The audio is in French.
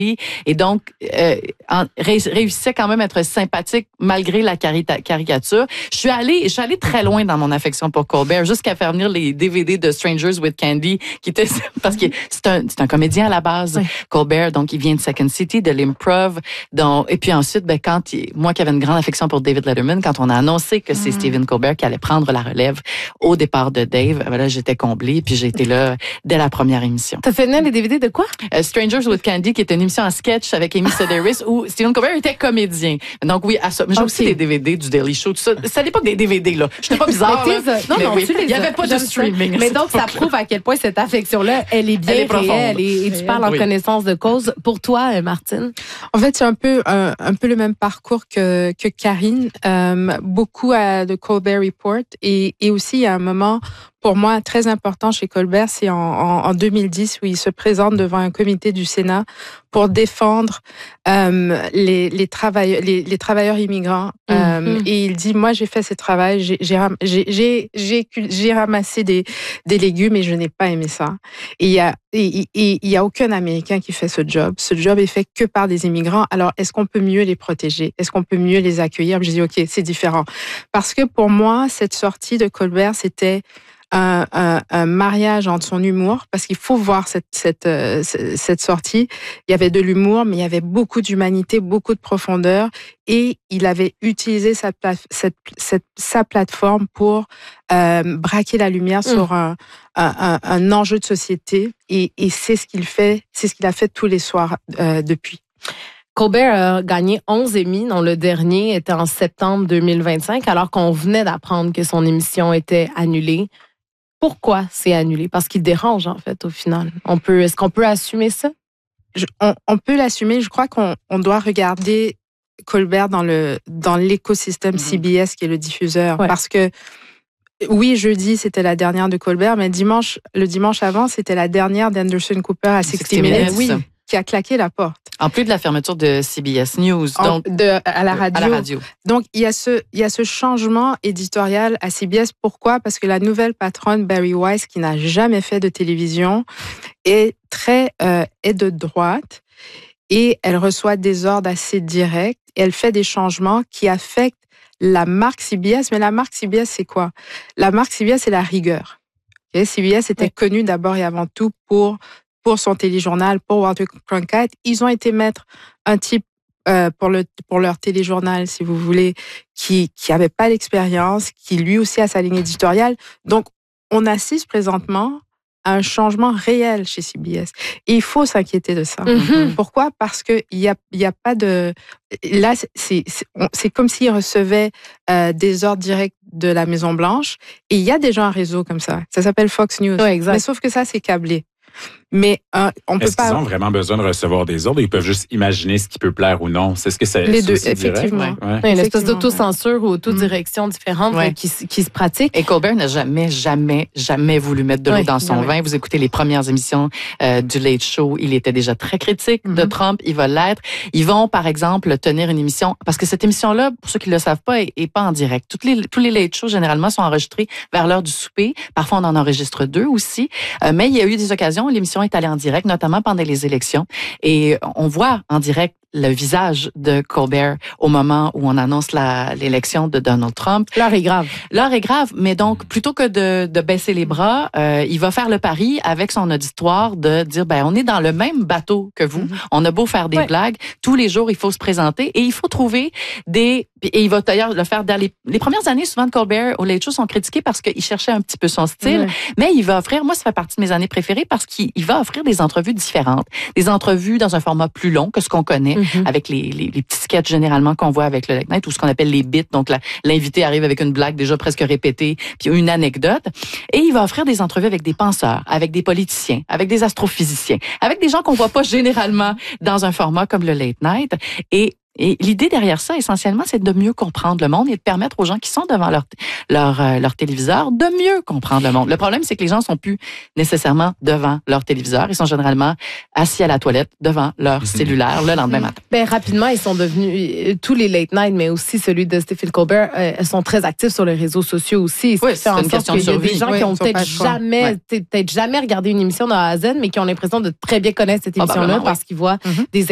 et donc réussissait quand même à être sympathique malgré la caricature. Je suis allée très loin dans mon affection pour Colbert, jusqu'à faire venir les DVD de Strangers with Candy, qui était parce que c'est un comédien à la base, oui. Colbert, donc il vient de Second City, de l'improv, et puis ensuite, moi qui avais une grande affection pour David Letterman, quand on a annoncé que c'est Stephen Colbert qui allait prendre la relève au départ de Dave, là j'étais comblée, puis j'ai été là dès la première émission. T'as fait venir les DVD de quoi? Strangers with Candy, qui était une émission en sketch avec Amy Sedaris, où Stephen Colbert était comédien. Donc oui, mais j'ai aussi des DVD du Daily Show, tout ça. C'est à l'époque des DVD, là. J'étais pas bizarre, là. Non, oui, il y avait pas de streaming. Mais donc, ça prouve à quel point cette affection-là, elle est bien réelle et tu parles en connaissance de cause. Pour toi, Martine? En fait, c'est un peu le même parcours que Karine. Beaucoup de Colbert Report et aussi, il y a un moment pour moi très important chez Colbert, c'est en 2010 où il se présente devant un comité du Sénat pour défendre les travailleurs immigrants. Et il dit, moi j'ai fait ce travail, j'ai ramassé des légumes et je n'ai pas aimé ça. Et il y a aucun Américain qui fait ce job. Ce job est fait que par des immigrants. Alors est-ce qu'on peut mieux les protéger? Est-ce qu'on peut mieux les accueillir? J'ai dit ok, c'est différent. Parce que pour moi, cette sortie de Colbert, c'était un mariage entre son humour, parce qu'il faut voir cette sortie. Il y avait de l'humour, mais il y avait beaucoup d'humanité, beaucoup de profondeur, et il avait utilisé sa plateforme pour braquer la lumière sur un enjeu de société, et c'est ce qu'il fait, c'est ce qu'il a fait tous les soirs depuis. Colbert a gagné 11 Emmy, dont le dernier était en septembre 2025, alors qu'on venait d'apprendre que son émission était annulée. Pourquoi c'est annulé? Parce qu'il dérange, en fait, au final. Est-ce qu'on peut assumer ça? On peut l'assumer. Je crois qu'on doit regarder Colbert dans l'écosystème CBS, qui est le diffuseur. Ouais. Parce que, oui, jeudi, c'était la dernière de Colbert, mais le dimanche avant, c'était la dernière d'Anderson Cooper à 60 Minutes. Oui, qui a claqué la porte. En plus de la fermeture de CBS News, à la radio. Donc il y a ce changement éditorial à CBS. Pourquoi? Parce que la nouvelle patronne Barry Weiss, qui n'a jamais fait de télévision, est de droite, et elle reçoit des ordres assez directs. Et elle fait des changements qui affectent la marque CBS. Mais la marque CBS, c'est quoi? La marque CBS, c'est la rigueur. Okay? CBS était connu d'abord et avant tout pour son téléjournal, pour Walter Cronkite. Ils ont été mettre un type pour leur téléjournal, si vous voulez, qui avait pas l'expérience, qui lui aussi a sa ligne éditoriale. Donc, on assiste présentement à un changement réel chez CBS. Et il faut s'inquiéter de ça. Pourquoi? Parce que il y a pas de... Là, c'est comme s'ils recevaient des ordres directs de la Maison-Blanche, et il y a déjà un réseau comme ça. Ça s'appelle Fox News. Ouais, exact. Mais sauf que ça, c'est câblé. Mais on peut pas. Est-ce qu'ils ont vraiment besoin de recevoir des ordres? Ils peuvent juste imaginer ce qui peut plaire ou non. C'est ce que c'est. Les deux, effectivement. Une espèce d'autocensure ou autodirection différente qui se pratique. Et Colbert n'a jamais voulu mettre de l'eau dans son vin. Vous écoutez les premières émissions du Late Show, il était déjà très critique de Trump. Il va l'être. Ils vont, par exemple, tenir une émission, parce que cette émission-là, pour ceux qui ne le savent pas, est pas en direct. Tous les Late Shows, généralement, sont enregistrés vers l'heure du souper. Parfois, on en enregistre 2 aussi. Mais il y a eu des occasions où l'émission est allée en direct, notamment pendant les élections. Et on voit en direct le visage de Colbert au moment où on annonce l'élection de Donald Trump. L'heure est grave. L'heure est grave, mais donc, plutôt que de baisser les bras, il va faire le pari avec son auditoire de dire, on est dans le même bateau que vous. On a beau faire des blagues, tous les jours, il faut se présenter et il faut trouver et il va d'ailleurs le faire dans les premières années, souvent de Colbert au Late Show sont critiqués parce qu'il cherchait un petit peu son style, mais il va offrir, moi, ça fait partie de mes années préférées parce qu'il va offrir des entrevues différentes, des entrevues dans un format plus long que ce qu'on connaît, avec les petits sketchs généralement qu'on voit avec le Late Night, ou ce qu'on appelle les bits. Donc, l'invité arrive avec une blague déjà presque répétée, puis une anecdote. Et il va offrir des entrevues avec des penseurs, avec des politiciens, avec des astrophysiciens, avec des gens qu'on voit pas généralement dans un format comme le Late Night. Et l'idée derrière ça, essentiellement, c'est de mieux comprendre le monde et de permettre aux gens qui sont devant leur téléviseur de mieux comprendre le monde. Le problème, c'est que les gens sont plus nécessairement devant leur téléviseur. Ils sont généralement assis à la toilette devant leur cellulaire le lendemain matin. Rapidement, ils sont devenus, tous les late night, mais aussi celui de Stephen Colbert, sont très actifs sur les réseaux sociaux aussi. Oui, c'est une question de survie. Il y a des gens qui ont peut-être jamais regardé une émission de A à Z, mais qui ont l'impression de très bien connaître cette émission-là parce qu'ils voient des